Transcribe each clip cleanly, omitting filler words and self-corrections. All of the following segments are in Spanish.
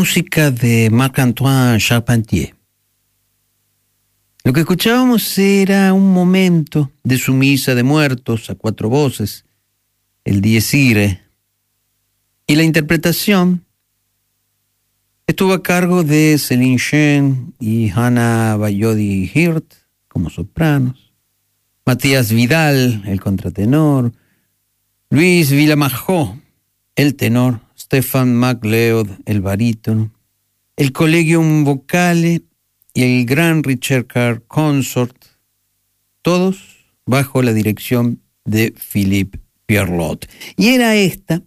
música de Marc-Antoine Charpentier. Lo que escuchábamos era un momento de su misa de muertos a 4 voces, el Dies Irae, y la interpretación estuvo a cargo de Céline Schen y Hannah Bayodi-Hirt como sopranos, Matías Vidal, el contratenor, Luis Villamajó, el tenor, Stefan MacLeod, el barítono, el Collegium Vocale y el Gran Richard Carr Consort, todos bajo la dirección de Philippe Pierlot. Y era esta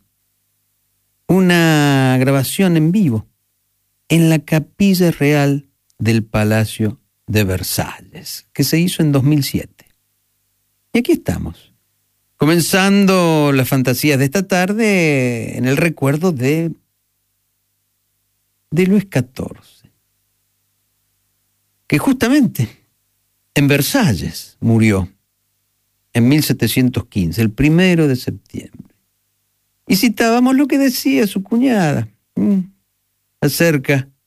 una grabación en vivo en la Capilla Real del Palacio de Versalles, que se hizo en 2007. Y aquí estamos, comenzando las fantasías de esta tarde en el recuerdo de Luis XIV, que justamente en Versalles murió en 1715, el 1 de septiembre. Y citábamos lo que decía su cuñada acerca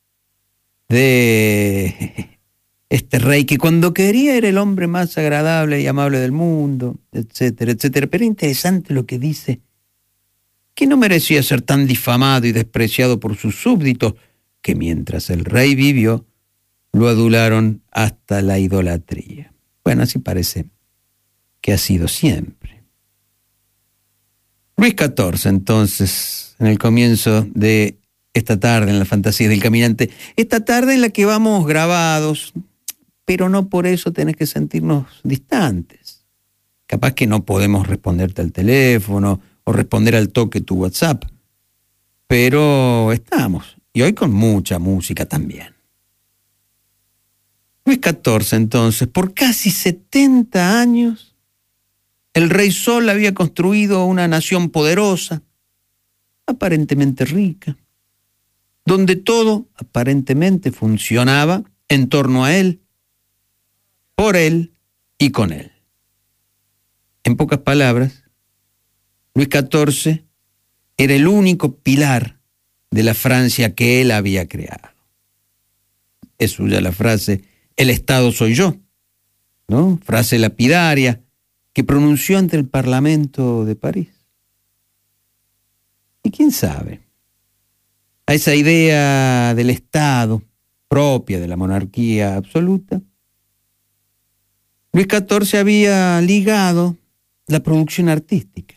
de este rey que cuando quería era el hombre más agradable y amable del mundo, etcétera, etcétera. Pero interesante lo que dice, que no merecía ser tan difamado y despreciado por sus súbditos, que mientras el rey vivió, lo adularon hasta la idolatría. Bueno, así parece que ha sido siempre. Luis XIV, entonces, en el comienzo de esta tarde, en la fantasía del caminante, esta tarde en la que vamos grabados, pero no por eso tenés que sentirnos distantes. Capaz que no podemos responderte al teléfono o responder al toque tu WhatsApp, pero estamos, y hoy con mucha música también. Luis XIV, entonces, por casi 70 años, el rey Sol había construido una nación poderosa, aparentemente rica, donde todo aparentemente funcionaba en torno a él, por él y con él. En pocas palabras, Luis XIV era el único pilar de la Francia que él había creado. Es suya la frase, el Estado soy yo, ¿no? Frase lapidaria que pronunció ante el Parlamento de París. Y quién sabe, a esa idea del Estado propia de la monarquía absoluta, Luis XIV había ligado la producción artística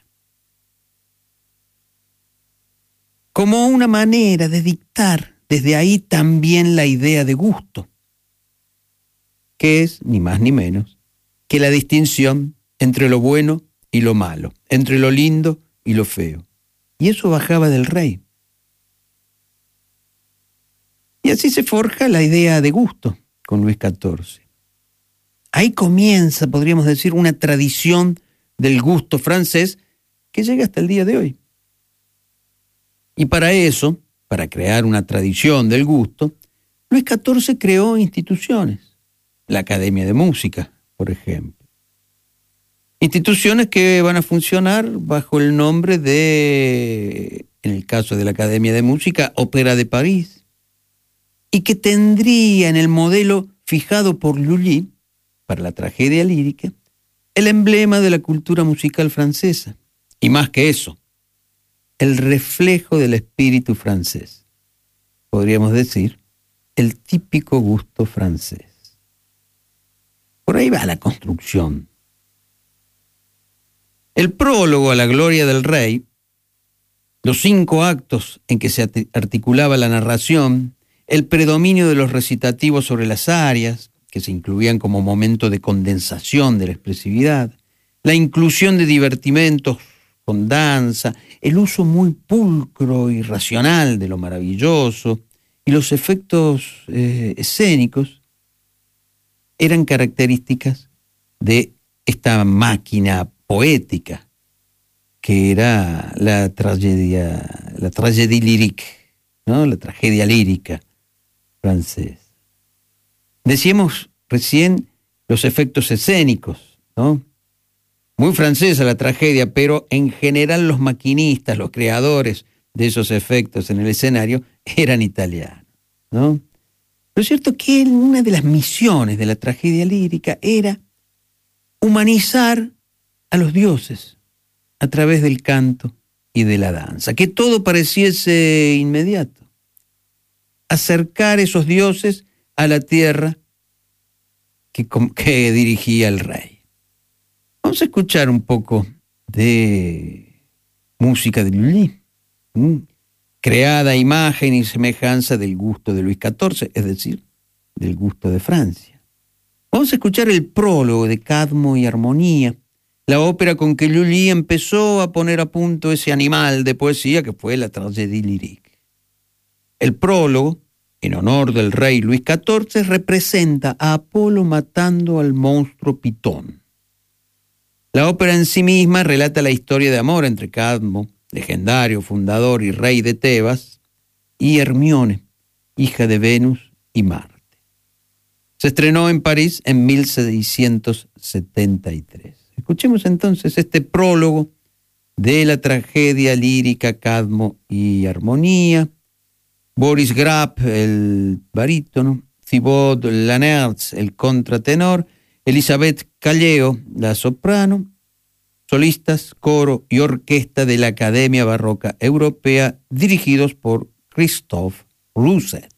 como una manera de dictar desde ahí también la idea de gusto, que es ni más ni menos que la distinción entre lo bueno y lo malo, entre lo lindo y lo feo. Y eso bajaba del rey. Y así se forja la idea de gusto con Luis XIV. Ahí comienza, podríamos decir, una tradición del gusto francés que llega hasta el día de hoy. Y para eso, para crear una tradición del gusto, Luis XIV creó instituciones. La Academia de Música, por ejemplo. Instituciones que van a funcionar bajo el nombre de, en el caso de la Academia de Música, Ópera de París, y que tendría en el modelo fijado por Lully, para la tragedia lírica, el emblema de la cultura musical francesa, y más que eso, el reflejo del espíritu francés. Podríamos decir, el típico gusto francés. Por ahí va la construcción. El prólogo a la gloria del rey, los 5 actos en que se articulaba la narración, el predominio de los recitativos sobre las arias, que se incluían como momento de condensación de la expresividad, la inclusión de divertimentos con danza, el uso muy pulcro y racional de lo maravilloso y los efectos escénicos eran características de esta máquina poética que era la tragédie lyrique, ¿no? La tragedia lírica francesa. Decíamos recién los efectos escénicos, ¿no? Muy francesa la tragedia, pero en general los maquinistas, los creadores de esos efectos en el escenario eran italianos, ¿no? Pero es cierto que una de las misiones de la tragedia lírica era humanizar a los dioses a través del canto y de la danza, que todo pareciese inmediato, acercar esos dioses a la tierra que dirigía el rey. Vamos a escuchar un poco de música de Lully, creada a imagen y semejanza del gusto de Luis XIV, es decir, del gusto de Francia. Vamos a escuchar el prólogo de Cadmo y Armonía, la ópera con que Lully empezó a poner a punto ese animal de poesía que fue la Tragédie Lyrique. El prólogo, en honor del rey Luis XIV, representa a Apolo matando al monstruo Pitón. La ópera en sí misma relata la historia de amor entre Cadmo, legendario fundador y rey de Tebas, y Hermione, hija de Venus y Marte. Se estrenó en París en 1673. Escuchemos entonces este prólogo de la tragedia lírica Cadmo y Armonía. Boris Grab, el barítono, Thibaut Lanertz, el contratenor, Elisabeth Calleo, la soprano, solistas, coro y orquesta de la Academia Barroca Europea, dirigidos por Christophe Rousset.